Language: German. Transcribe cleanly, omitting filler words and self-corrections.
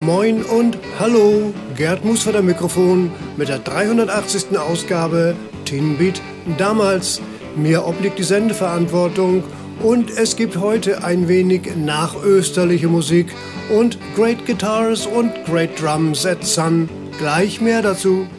Moin und hallo, Gerd Mus vor dem Mikrofon mit der 380. Ausgabe Tin Beat damals. Mir obliegt die Sendeverantwortung und es gibt heute ein wenig nachösterliche Musik und Great Guitars und Great Drums at Sun. Gleich mehr dazu.